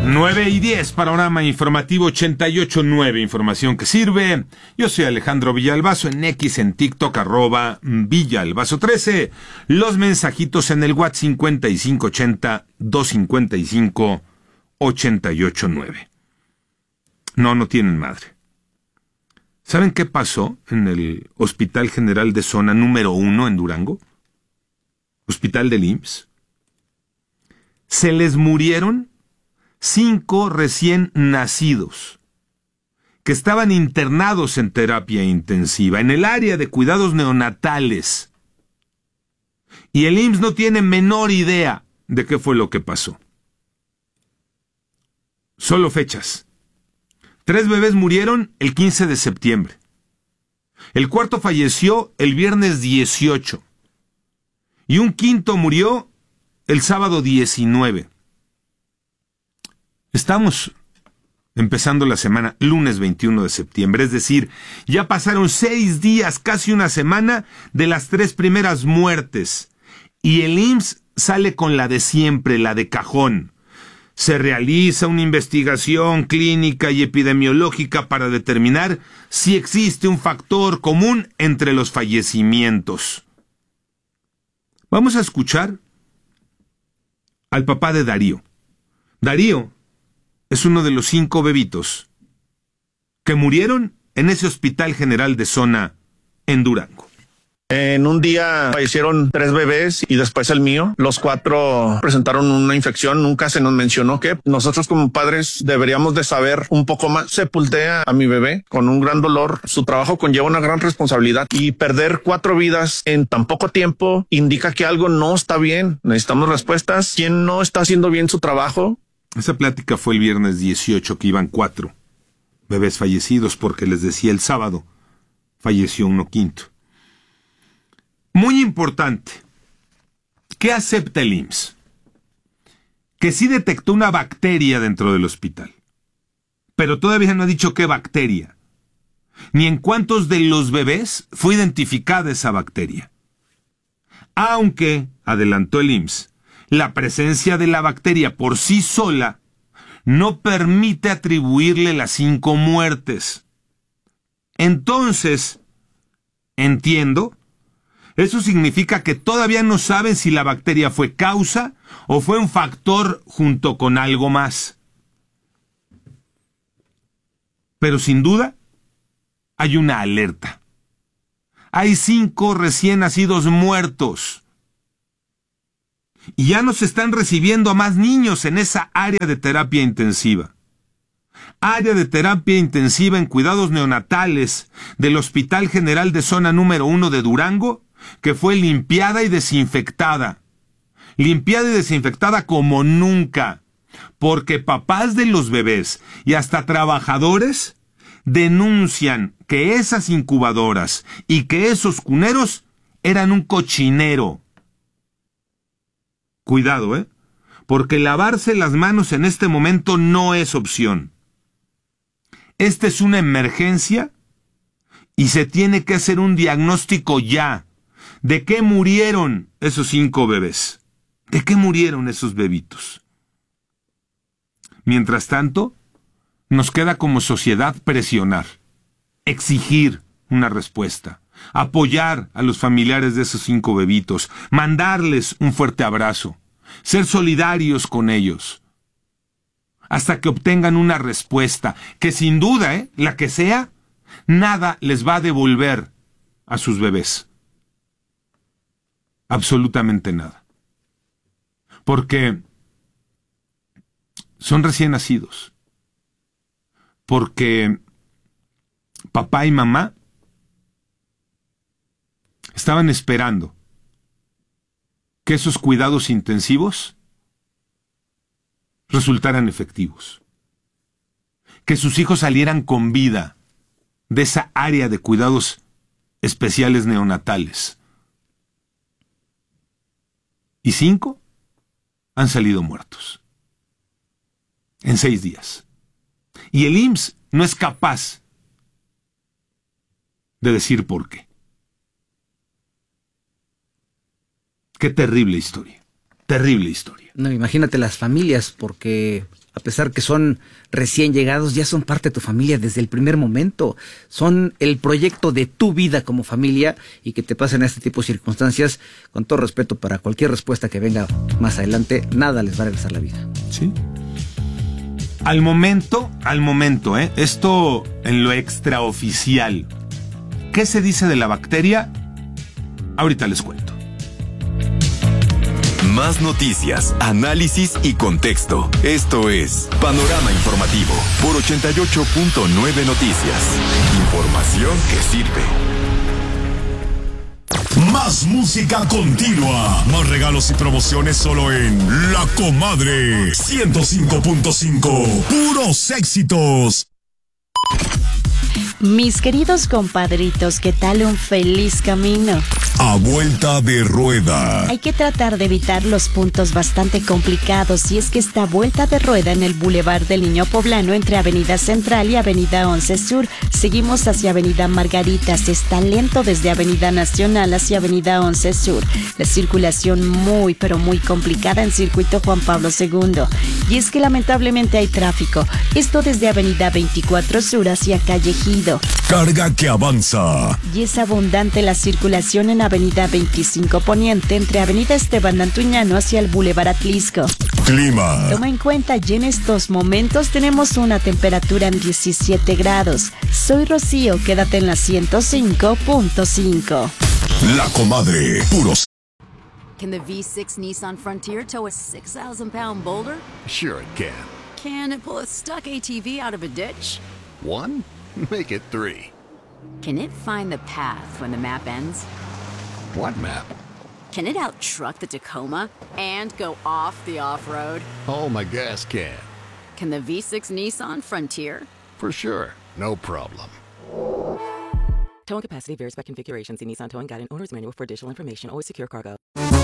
9:10, panorama informativo 88.9, información que sirve. Yo soy Alejandro Villalbazo, en X, en TikTok, @Villalbazo13. Los mensajitos en el WhatsApp 5580-255-889. No tienen madre. ¿Saben qué pasó en el Hospital General de Zona número 1 en Durango? Hospital del IMSS. Se les murieron 5 recién nacidos que estaban internados en terapia intensiva, en el área de cuidados neonatales. Y el IMSS no tiene menor idea de qué fue lo que pasó. Solo fechas. 3 bebés murieron el 15 de septiembre. El cuarto falleció el viernes 18. Y un quinto murió el sábado 19. Estamos empezando la semana lunes 21 de septiembre, es decir, ya pasaron 6 días, casi una semana, de las 3 primeras muertes. Y el IMSS sale con la de siempre, la de cajón. Se realiza una investigación clínica y epidemiológica para determinar si existe un factor común entre los fallecimientos. Vamos a escuchar al papá de Darío. Darío es uno de los 5 bebitos que murieron en ese Hospital General de Zona en Durango. En un día fallecieron 3 bebés y después el mío. Los 4 presentaron una infección. Nunca se nos mencionó que nosotros como padres deberíamos de saber un poco más. Sepulté a mi bebé con un gran dolor. Su trabajo conlleva una gran responsabilidad y perder 4 vidas en tan poco tiempo indica que algo no está bien. Necesitamos respuestas. ¿Quién no está haciendo bien su trabajo? Esa plática fue el viernes 18, que iban 4 bebés fallecidos, porque les decía el sábado falleció uno quinto. Muy importante, ¿qué acepta el IMSS? Que sí detectó una bacteria dentro del hospital, pero todavía no ha dicho qué bacteria, ni en cuántos de los bebés fue identificada esa bacteria. Aunque, adelantó el IMSS, la presencia de la bacteria por sí sola no permite atribuirle las 5 muertes. Entonces, entiendo, eso significa que todavía no saben si la bacteria fue causa o fue un factor junto con algo más. Pero sin duda, hay una alerta. Hay 5 recién nacidos muertos. Y ya nos están recibiendo a más niños en esa área de terapia intensiva. Área de terapia intensiva en cuidados neonatales del Hospital General de Zona número 1 de Durango, que fue limpiada y desinfectada. Limpiada y desinfectada como nunca. Porque papás de los bebés y hasta trabajadores denuncian que esas incubadoras y que esos cuneros eran un cochinero. Cuidado, porque lavarse las manos en este momento no es opción. Esta es una emergencia y se tiene que hacer un diagnóstico ya. ¿De qué murieron esos 5 bebés? ¿De qué murieron esos bebitos? Mientras tanto, nos queda como sociedad presionar, exigir una respuesta, apoyar a los familiares de esos 5 bebitos, mandarles un fuerte abrazo, ser solidarios con ellos, hasta que obtengan una respuesta que sin duda, la que sea, nada les va a devolver a sus bebés. Absolutamente nada. Porque son recién nacidos. Porque papá y mamá estaban esperando que esos cuidados intensivos resultaran efectivos. Que sus hijos salieran con vida de esa área de cuidados especiales neonatales. Y 5 han salido muertos. En 6 días. Y el IMSS no es capaz de decir por qué. Qué terrible historia. Terrible historia. No, imagínate las familias, porque a pesar que son recién llegados, ya son parte de tu familia desde el primer momento. Son el proyecto de tu vida como familia, y que te pasen este tipo de circunstancias, con todo respeto para cualquier respuesta que venga más adelante, nada les va a regresar la vida. Sí. Al momento, esto en lo extraoficial. ¿Qué se dice de la bacteria? Ahorita les cuento. Más noticias, análisis y contexto. Esto es Panorama Informativo por 88.9 Noticias. Información que sirve. Más música continua. Más regalos y promociones solo en La Comadre 105.5. Puros éxitos. Mis queridos compadritos, ¿qué tal un feliz camino? A vuelta de rueda. Hay que tratar de evitar los puntos bastante complicados, y es que esta vuelta de rueda en el Boulevard del Niño Poblano entre Avenida Central y Avenida 11 Sur. Seguimos hacia Avenida Margaritas, está lento desde Avenida Nacional hacia Avenida 11 Sur. La circulación muy pero muy complicada en Circuito Juan Pablo II. Y es que lamentablemente hay tráfico, esto desde Avenida 24 Sur hacia Calle Gido. Carga que avanza. Y es abundante la circulación en Avenida 25 Poniente entre Avenida Esteban Antuñano hacia el Boulevard Atlisco. Clima. Toma en cuenta, y en estos momentos tenemos una temperatura en 17 grados. Soy Rocío, quédate en la 105.5. La Comadre, puros. Can the V6 Nissan Frontier tow a 6,000-pound boulder? Sure it can. Can it pull a stuck ATV out of a ditch? 1? Make it 3. Can it find the path when the map ends? What map? Can it out-truck the Tacoma and go off the off-road? Oh, my gas can. Can the V6 Nissan Frontier? For sure. No problem. Towing capacity varies by configuration. See Nissan Towing Guide and Owner's Manual for additional information. Always secure cargo.